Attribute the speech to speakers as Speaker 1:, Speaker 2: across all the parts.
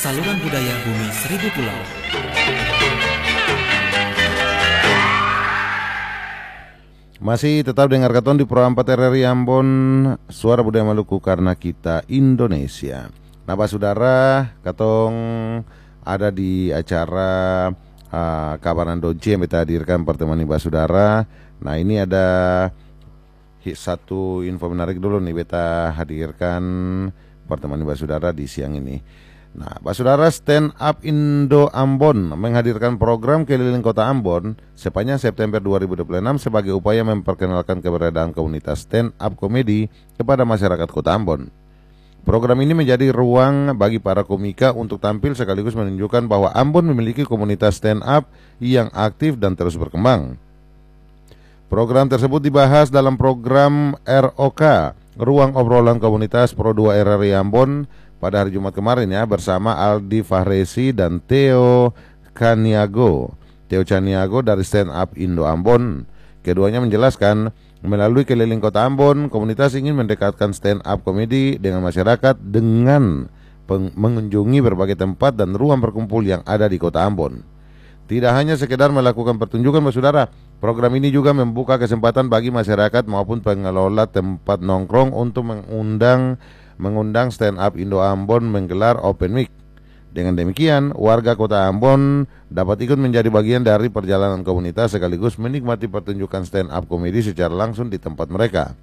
Speaker 1: Saluran budaya Bumi Seribu Pulau.
Speaker 2: Masih tetap dengar katon di Pro 4 RRI Ambon, Suara Budaya Maluku karena kita Indonesia. Nah, Pak Saudara, katong ada di acara Kabaran Donci yang kita hadirkan pertemuan Pak Saudara. Nah, ini ada satu info menarik dulu nih beta hadirkan pertemuan Pak Saudara di siang ini. Nah, Pak Saudara, Stand Up Indo Ambon menghadirkan program keliling kota Ambon sepanjang September 2026 sebagai upaya memperkenalkan keberadaan komunitas stand up komedi kepada masyarakat kota Ambon. Program ini menjadi ruang bagi para komika untuk tampil sekaligus menunjukkan bahwa Ambon memiliki komunitas stand up yang aktif dan terus berkembang. Program tersebut dibahas dalam program ROK, Ruang Obrolan Komunitas Pro 2 RRI Ambon, pada hari Jumat kemarin ya, bersama Aldi Fahresi dan Theo Caniago dari Stand Up Indo Ambon. Keduanya menjelaskan, melalui keliling kota Ambon, komunitas ingin mendekatkan stand up komedi dengan masyarakat dengan mengunjungi berbagai tempat dan ruang berkumpul yang ada di kota Ambon. Tidak hanya sekedar melakukan pertunjukan, Pak Saudara, program ini juga membuka kesempatan bagi masyarakat maupun pengelola tempat nongkrong untuk mengundang Stand Up Indo Ambon menggelar open mic. Dengan demikian, warga kota Ambon dapat ikut menjadi bagian dari perjalanan komunitas sekaligus menikmati pertunjukan stand up komedi secara langsung di tempat mereka.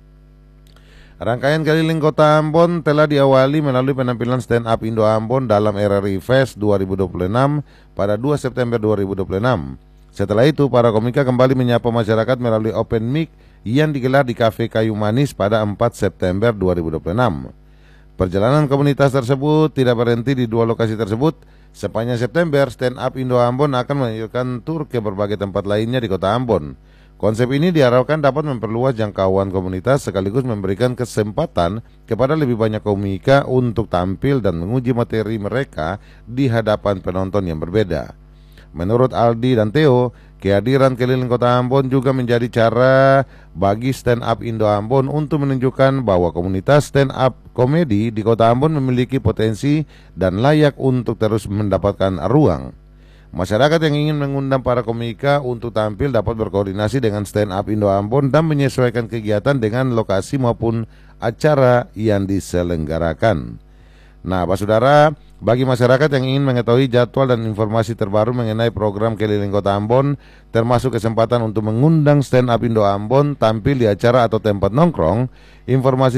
Speaker 2: Rangkaian keliling kota Ambon telah diawali melalui penampilan Stand Up Indo Ambon dalam RRI Fest 2026 pada 2 September 2026. Setelah itu, para komika kembali menyapa masyarakat melalui open mic yang digelar di Cafe Kayu Manis pada 4 September 2026. Perjalanan komunitas tersebut tidak berhenti di dua lokasi tersebut. Sepanjang September, Stand Up Indo Ambon akan melanjutkan tur ke berbagai tempat lainnya di kota Ambon. Konsep ini diharapkan dapat memperluas jangkauan komunitas sekaligus memberikan kesempatan kepada lebih banyak komika untuk tampil dan menguji materi mereka di hadapan penonton yang berbeda. Menurut Aldi dan Theo, kehadiran keliling kota Ambon juga menjadi cara bagi Stand Up Indo Ambon untuk menunjukkan bahwa komunitas stand up komedi di kota Ambon memiliki potensi dan layak untuk terus mendapatkan ruang. Masyarakat yang ingin mengundang para komika untuk tampil dapat berkoordinasi dengan Stand Up Indo Ambon dan menyesuaikan kegiatan dengan lokasi maupun acara yang diselenggarakan. Nah, Pak Saudara, bagi masyarakat yang ingin mengetahui jadwal dan informasi terbaru mengenai program keliling kota Ambon, termasuk kesempatan untuk mengundang Stand Up Indo Ambon tampil di acara atau tempat nongkrong, informasi